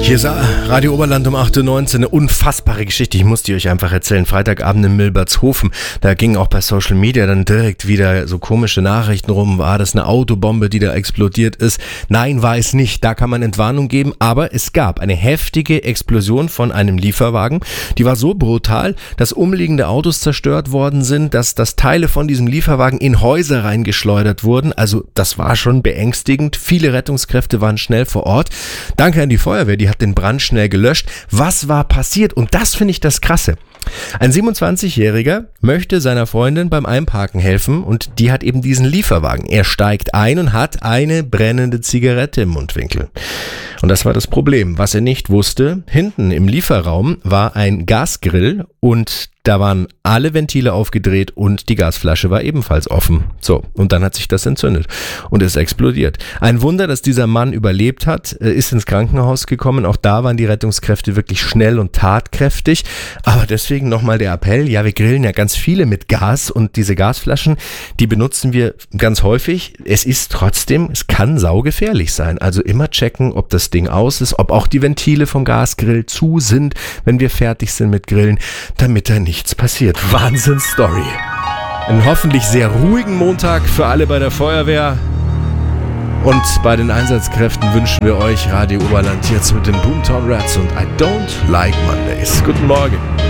Hier ist Radio Oberland um 8.19 Uhr, eine unfassbare Geschichte, ich muss die euch einfach erzählen. Freitagabend in Milbertshofen, da gingen auch bei Social Media dann direkt wieder so komische Nachrichten rum, war das eine Autobombe, die da explodiert ist? Nein, war es nicht, da kann man Entwarnung geben, aber es gab eine heftige Explosion von einem Lieferwagen, die war so brutal, dass umliegende Autos zerstört worden sind, dass Teile von diesem Lieferwagen in Häuser reingeschleudert wurden, also das war schon beängstigend, viele Rettungskräfte waren schnell vor Ort. Danke an die Feuerwehr, die hat den Brand schnell gelöscht. Was war passiert? Und das finde ich das Krasse. Ein 27-Jähriger möchte seiner Freundin beim Einparken helfen und die hat eben diesen Lieferwagen. Er steigt ein und hat eine brennende Zigarette im Mundwinkel. Und das war das Problem. Was er nicht wusste, hinten im Lieferraum war ein Gasgrill und da waren alle Ventile aufgedreht und die Gasflasche war ebenfalls offen. So, und dann hat sich das entzündet und es explodiert. Ein Wunder, dass dieser Mann überlebt hat, ist ins Krankenhaus gekommen. Auch da waren die Rettungskräfte wirklich schnell und tatkräftig. Aber deswegen nochmal der Appell, ja, wir grillen ja ganz viele mit Gas und diese Gasflaschen, die benutzen wir ganz häufig. Es ist trotzdem, es kann saugefährlich sein. Also immer checken, ob das Ding aus ist, ob auch die Ventile vom Gasgrill zu sind, wenn wir fertig sind mit Grillen, damit da nichts passiert. Wahnsinn-Story. Einen hoffentlich sehr ruhigen Montag für alle bei der Feuerwehr. Und bei den Einsatzkräften wünschen wir euch Radio Oberland jetzt mit den Boomtown Rats und I Don't Like Mondays. Guten Morgen.